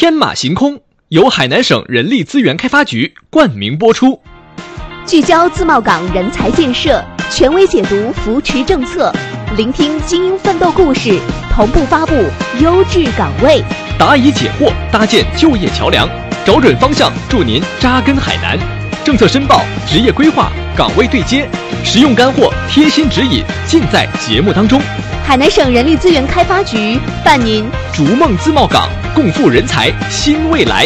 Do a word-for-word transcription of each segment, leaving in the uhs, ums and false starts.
天马行空由海南省人力资源开发局冠名播出， 聚焦自贸港人才建设，权威解读扶持政策，聆听精英奋斗故事，同步发布优质岗位， 答疑解惑，搭建就业桥梁，找准方向，助您扎根海南。政策申报、职业规划、岗位对接，实用干货、贴心指引，尽在节目当中。 海南省人力资源开发局伴您逐梦自贸港，共赴人才新未来。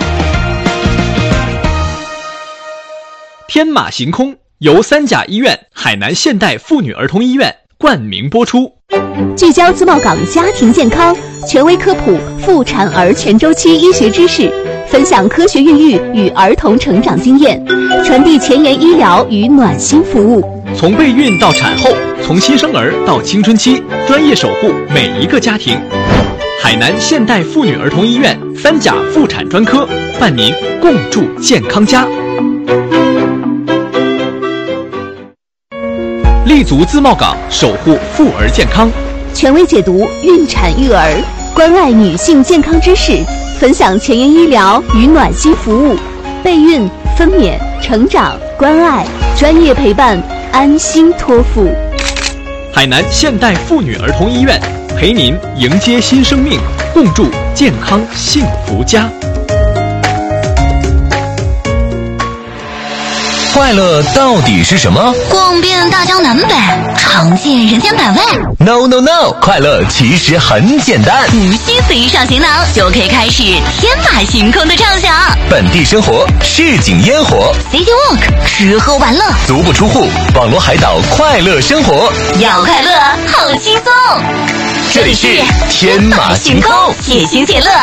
天马行空由三甲医院、海南现代妇女儿童医院冠名播出， 聚焦自贸港家庭健康，权威科普妇产儿全周期医学知识，分享科学孕育与儿童成长经验，传递前沿医疗与暖心服务。 从备孕到产后，从新生儿到青春期，专业守护每一个家庭。海南现代妇女儿童医院三甲妇产专科伴您共筑健康家。立足自贸港，守护妇儿健康， 权威解读孕产育儿，关爱女性健康知识，分享前沿医疗与暖心服务，备孕、分娩、成长、关爱，专业陪伴，安心托付。 海南现代妇女儿童医院陪您迎接新生命，共筑健康幸福家。 快乐到底是什么？ 逛遍大江南北，尝见人间百味。 No No No， 快乐其实很简单， 无需随上行囊就可以开始天马行空的畅想。 本地生活，市井烟火 City Walk， 吃喝玩乐， 足不出户，网罗海岛快乐生活。 要快乐好轻松， 这里是天马行空， 且行且乐。